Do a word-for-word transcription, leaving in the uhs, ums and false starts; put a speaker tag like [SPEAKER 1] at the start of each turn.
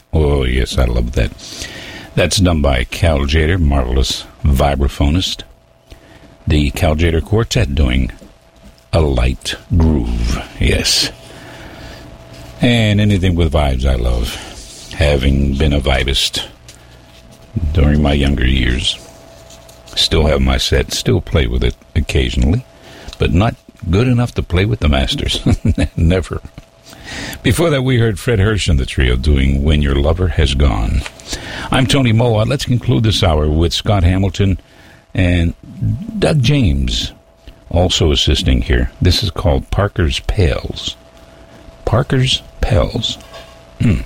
[SPEAKER 1] Oh, yes, I love that. That's done by Cal Tjader, marvelous vibraphonist. The Cal Tjader Quartet doing A Light Groove, yes. And anything with vibes I love, having been a vibist during my younger years. Still have my set, still play with it occasionally, but not good enough to play with the masters. Never. Before that, we heard Fred Hirsch and the trio doing When Your Lover Has Gone. I'm Tony Moa. Let's conclude this hour with Scott Hamilton and Doug James also assisting here. This is called Parker's Pals. Parker's Pals. Hmm.